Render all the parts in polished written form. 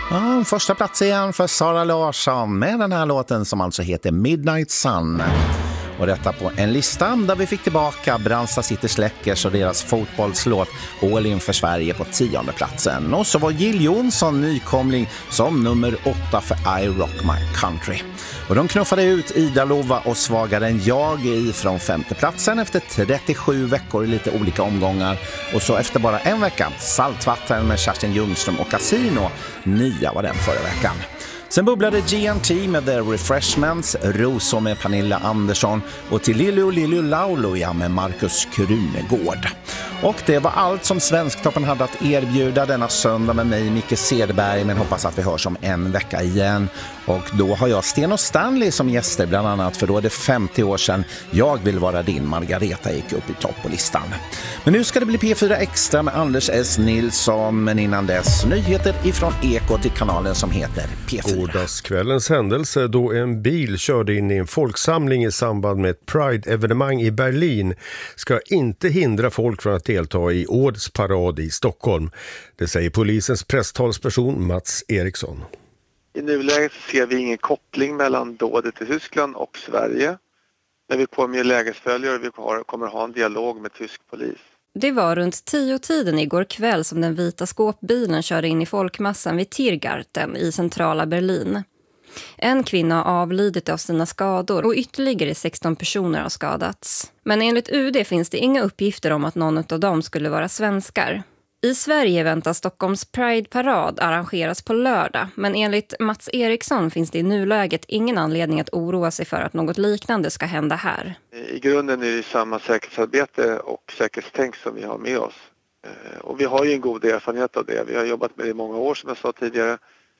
Ja, första plats igen för Sara Larsson med den här låten som alltså heter Midnight Sun. Och detta på en lista där vi fick tillbaka Brandsta City Släckers och deras fotbollslåt All in för Sverige på 10:e platsen. Och så var Jill Johnson nykomling som nummer 8 för I Rock My Country. Och de knuffade ut Ida Lova och Svagare än jag ifrån 5:e platsen efter 37 veckor i lite olika omgångar. Och så efter bara en vecka, Saltvatten med Kerstin Ljungström och Casino. 9 var den förra veckan. Sen bubblade GNT med The Refreshments, Roso med Pernilla Andersson och till Lillu Lauluja med Markus Krunegård. Och det var allt som Svensktoppen hade att erbjuda denna söndag med mig, Micke Cederberg, men hoppas att vi hörs om en vecka igen. Och då har jag Sten och Stanley som gäster bland annat, för då är det 50 år sedan Jag vill vara din Margareta gick upp i topp på listan. Men nu ska det bli P4 Extra med Anders S. Nilsson, men innan dess nyheter ifrån Eko till kanalen som heter P4. Gårdagskvällens händelse då en bil körde in i en folksamling i samband med ett Pride-evenemang i Berlin ska inte hindra folk från att delta i årets parad i Stockholm. Det säger polisens presstalsperson Mats Eriksson. I nuläget ser vi ingen koppling mellan dådet i Tyskland och Sverige. Men vi kommer ju lägesföljare och vi kommer ha en dialog med tysk polis. Det var runt 10-tiden igår kväll som den vita skåpbilen körde in i folkmassan vid Tiergarten i centrala Berlin. En kvinna har avlidit av sina skador och ytterligare 16 personer har skadats. Men enligt UD finns det inga uppgifter om att någon av dem skulle vara svenskar. I Sverige väntas Stockholms Pride-parad arrangeras på lördag, men enligt Mats Eriksson finns det i nuläget ingen anledning att oroa sig för att något liknande ska hända här. I grunden är det samma säkerhetsarbete och säkerhetstänk som vi har med oss. Och vi har ju en god erfarenhet av det. Vi har jobbat med det i många år som jag sa tidigare.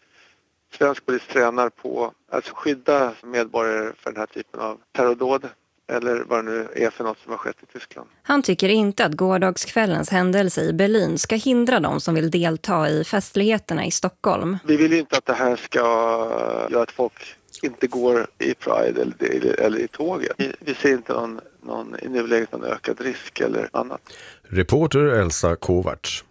Svensk polis tränar på att skydda medborgare för den här typen av terrordåd. Eller vad det nu är för något som har skett i Tyskland. Han tycker inte att gårdagskvällens händelse i Berlin ska hindra dem som vill delta i festligheterna i Stockholm. Vi vill ju inte att det här ska göra att folk inte går i Pride eller i tåget. Vi ser inte någon i nuläget någon ökad risk eller annat. Reporter Elsa Kovacs.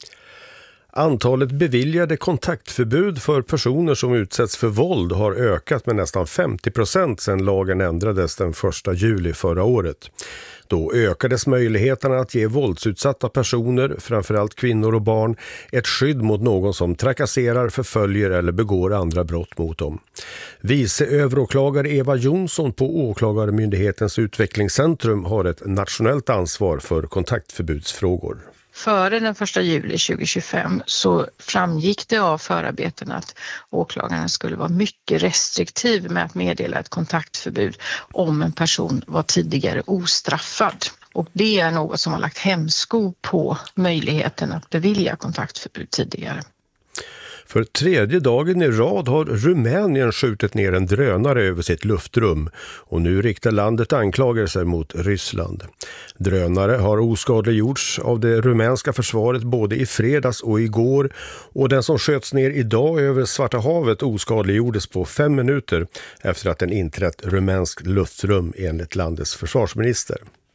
Antalet beviljade kontaktförbud för personer som utsätts för våld har ökat med nästan 50% sedan lagen ändrades den 1 juli förra året. Då ökades möjligheterna att ge våldsutsatta personer, framförallt kvinnor och barn, ett skydd mot någon som trakasserar, förföljer eller begår andra brott mot dem. Vice överåklagare Eva Jonsson på Åklagarmyndighetens utvecklingscentrum har ett nationellt ansvar för kontaktförbudsfrågor. Före den 1 juli 2025 så framgick det av förarbeten att åklagaren skulle vara mycket restriktiv med att meddela ett kontaktförbud om en person var tidigare ostraffad. Och det är något som har lagt hämsko på möjligheten att bevilja kontaktförbud tidigare. För 3:e dagen i rad har Rumänien skjutit ner en drönare över sitt luftrum och nu riktar landet anklagelser mot Ryssland. Drönare har oskadliggjorts av det rumänska försvaret både i fredags och igår, och den som sköts ner idag över Svarta havet oskadliggjordes på 5 minuter efter att den inträtt rumänskt luftrum enligt landets försvarsminister.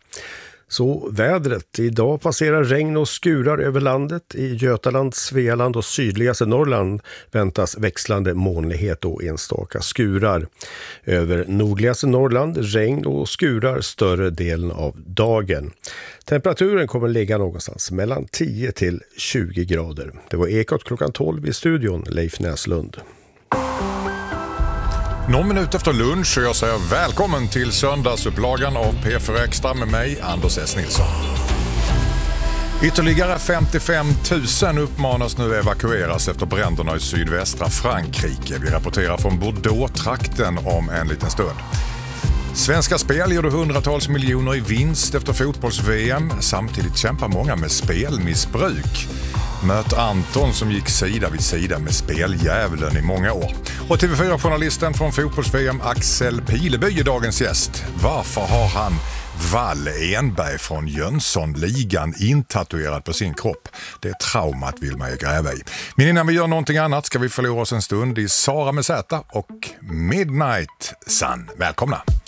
Så vädret. Idag passerar regn och skurar över landet. I Götaland, Svealand och sydligaste Norrland väntas växlande molnighet och enstaka skurar. Över nordligaste Norrland regn och skurar större delen av dagen. Temperaturen kommer ligga någonstans mellan 10 till 20 grader. Det var Ekot klockan 12 i studion, Leif Näslund. Någon minut efter lunch och jag säger välkommen till söndagsupplagan av P4 Extra med mig, Anders S. Nilsson. Ytterligare 55 000 uppmanas nu evakueras efter bränderna i sydvästra Frankrike. Vi rapporterar från Bordeaux-trakten om en liten stund. Svenska Spel gjorde hundratals miljoner i vinst efter fotbolls-VM. Samtidigt kämpar många med spelmissbruk. Möt Anton som gick sida vid sida med speldjävulen i många år. Och TV4-journalisten från fotbolls-VM Axel Pileby är dagens gäst. Varför har han Wall Enberg från Jönssonligan intatuerad på sin kropp? Det är traumat vill man ju gräva i. Men innan vi gör någonting annat ska vi förlora oss en stund i Sara med Z och Midnight Sun. Välkomna!